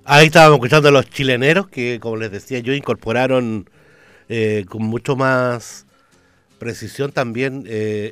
Ahí estábamos escuchando a los chileneros que, como les decía yo, incorporaron con mucho más precisión también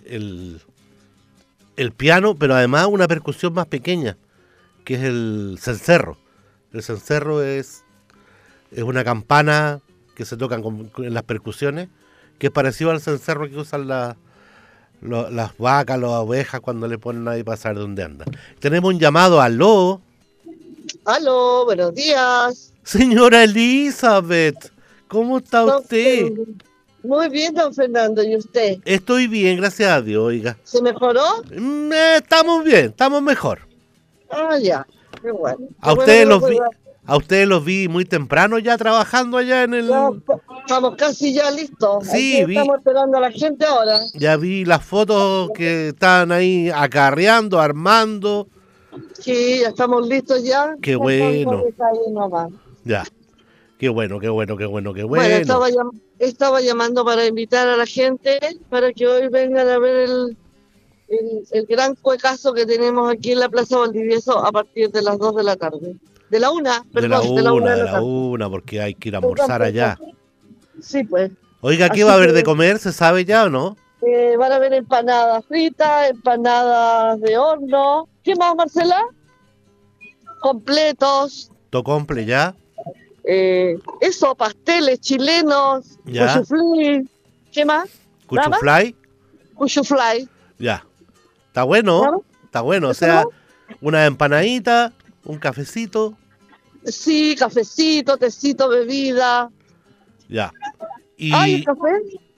el piano, pero además una percusión más pequeña, que es el cencerro. El cencerro es una campana que se tocan en las percusiones, que es parecido al cencerro que usan las vacas, las ovejas cuando le ponen ahí para saber dónde andan. Tenemos un llamado, aló, Aló, buenos días. señora Elizabeth, ¿cómo está Don usted? Muy bien, don Fernando. ¿Y usted? Estoy bien, gracias a Dios, oiga. ¿Se mejoró? Estamos bien, estamos mejor. Ah, ya. Qué bueno. Qué A bueno que ustedes me los vi, pueda. a ustedes los vi muy temprano ya trabajando allá en Ya el. estamos casi ya listos. Aquí Sí, estamos esperando a la gente ahora. ya vi las fotos que estaban ahí acarreando, armando. Sí, ya estamos listos ya. Qué Faltan los bueno, detalles nomás. ya. Qué bueno, qué bueno, qué bueno, qué Bueno, bueno. estaba llamando para invitar a la gente para que hoy vengan a ver el gran cuecazo que tenemos aquí en la Plaza Valdivieso a partir de las 2 de la tarde. De la una, perdón, de la una de De la la tarde. una, porque hay que ir a Perdón, almorzar perdón. allá. Sí, pues. Oiga, ¿qué va Así a que haber de comer? ¿Se sabe ya o no? van a haber empanadas fritas, empanadas de horno. ¿Qué más, Marcela? Completos. ¿Tocomple ya? Eso, pasteles chilenos, ¿Ya? cuchuflí. ¿Qué más? ¿Nada más? ¿Cuchuflay? Cuchuflay. Ya. Está bueno, ¿Nada más? está bueno. O ¿Eso nomás? sea, una empanadita, un cafecito, Sí, cafecito, tecito, bebida. ya. Ay, el Y, café.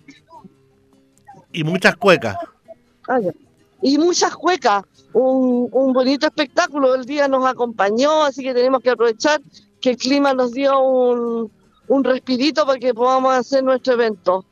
y muchas cuecas. Ah, ya. Y muchas cuecas, un bonito espectáculo. El día nos acompañó, así que tenemos que aprovechar que el clima nos dio un respirito para que podamos hacer nuestro evento.